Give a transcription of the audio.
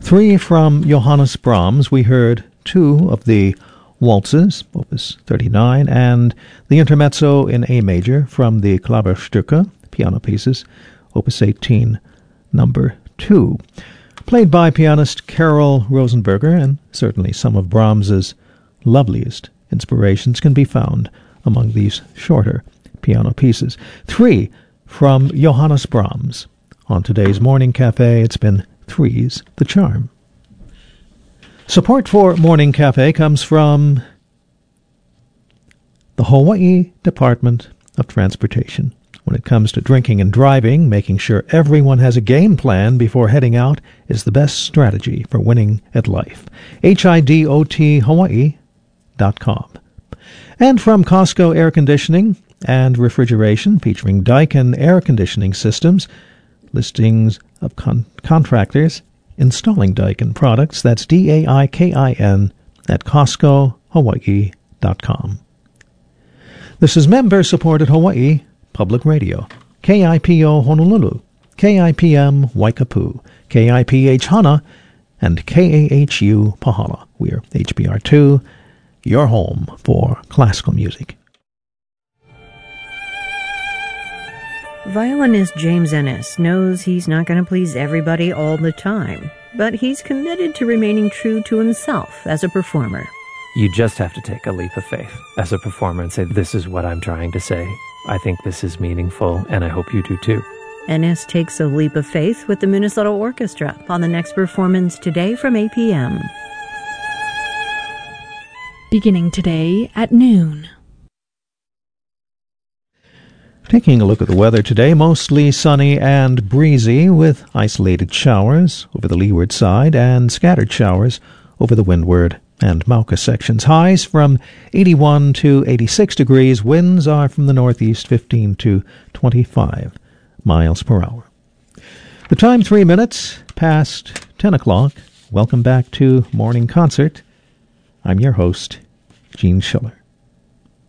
3 from Johannes Brahms. We heard 2 of the waltzes, Opus 39, and the intermezzo in A major from the Klavierstücke, piano pieces, Opus 18, number 2. Played by pianist Carol Rosenberger, and certainly some of Brahms's loveliest inspirations can be found among these shorter piano pieces. 3 from Johannes Brahms. On today's Morning Cafe, it's been Three's the Charm. Support for Morning Cafe comes from the Hawaii Department of Transportation. When it comes to drinking and driving, making sure everyone has a game plan before heading out is the best strategy for winning at life. HIDOTHawaii.com. And from Costco Air Conditioning and Refrigeration, featuring Daikin Air Conditioning Systems, listings of contractors installing Daikin products. That's DAIKIN at CostcoHawaii.com. This is member-supported Hawaii Public Radio. KIPO Honolulu, KIPM Waikapu, KIPH Hana, and KAHU Pahala. We're HBR2, your home for classical music. Violinist James Ennis knows he's not going to please everybody all the time, but he's committed to remaining true to himself as a performer. You just have to take a leap of faith as a performer and say, this is what I'm trying to say. I think this is meaningful, and I hope you do too. Ennis takes a leap of faith with the Minnesota Orchestra on the next performance today from 8 p.m. Beginning today at noon. Taking a look at the weather today, mostly sunny and breezy with isolated showers over the leeward side and scattered showers over the windward and Mauka sections. Highs from 81 to 86 degrees. Winds are from the northeast 15 to 25 miles per hour. The time 3 minutes past 10 o'clock. Welcome back to Morning Concert. I'm your host, Gene Schiller.